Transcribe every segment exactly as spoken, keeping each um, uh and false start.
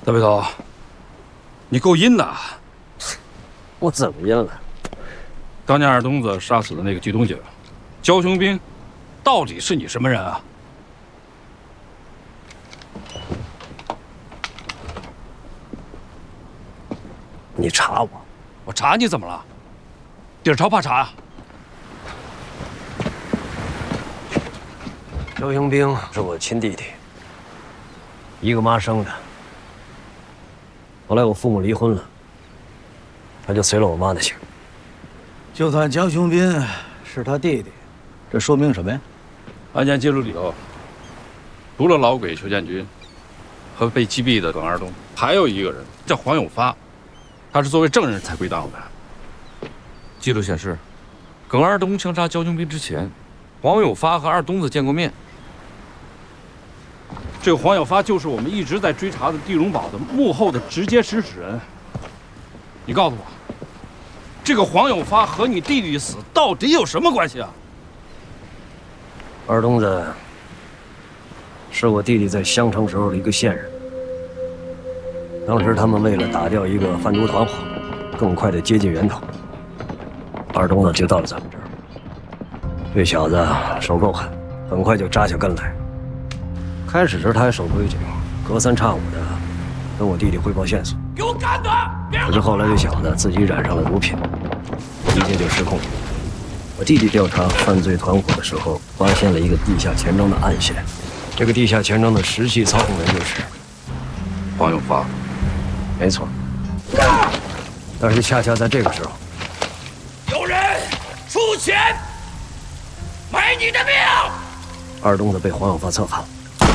大背头，你够阴的！ 我怎么阴了？ 当年二东子杀死的那个季东家，焦雄兵，到底是你什么人啊？ 你查我？ 我查你怎么了？底儿朝怕查啊？ 焦雄兵是我亲弟弟，一个妈生的。后来我父母离婚了，他就随了我妈的姓。 就算焦雄兵是他弟弟，这说明什么呀？ 案件记录里头，除了老鬼邱建军和被击毙的耿二东，还有一个人叫黄永发，他是作为证人才归档的。 记录显示，耿二东枪杀焦雄兵之前，黄永发和二东子见过面。 这个黄永发就是我们一直在追查的地龙堡的幕后的直接指使人。你告诉我，这个黄永发和你弟弟死到底有什么关系啊？ 二东子是我弟弟在襄城时候的一个线人。当时他们为了打掉一个贩毒团伙，更快的接近源头，二东子就到了咱们这儿。这小子手够狠，很快就扎下根来。开始时他还守规矩，隔三差五的跟我弟弟汇报线索。 给我干他！ 可是后来这小子自己染上了毒品，一切就失控了。我弟弟调查犯罪团伙的时候，发现了一个地下钱庄的暗线。这个地下钱庄的实际操控人就是黄永发。 没错。但是恰恰在这个时候， 有人出钱买你的命。 二东子被黄永发策反了。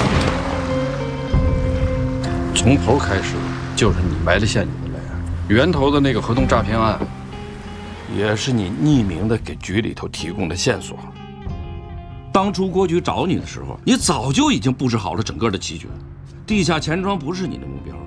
从头开始就是你埋了陷阱的雷，源头的那个合同诈骗案，也是你匿名的给局里头提供的线索。当初郭局找你的时候，你早就已经布置好了整个的棋局，地下钱庄不是你的目标。